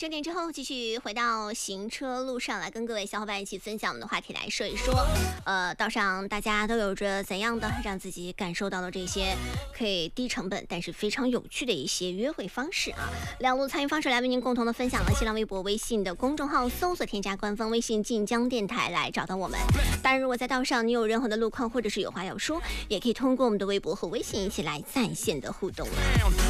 整点之后，继续回到行车路上来跟各位小伙伴一起分享我们的话题来说一说。道上大家都有着怎样的让自己感受到了这些可以低成本但是非常有趣的一些约会方式啊？两路参与方式来为您共同的分享了新浪微博、微信的公众号，搜索添加官方微信晋江电台来找到我们。当然，如果在道上你有任何的路况或者是有话要说，也可以通过我们的微博和微信一起来在线的互动。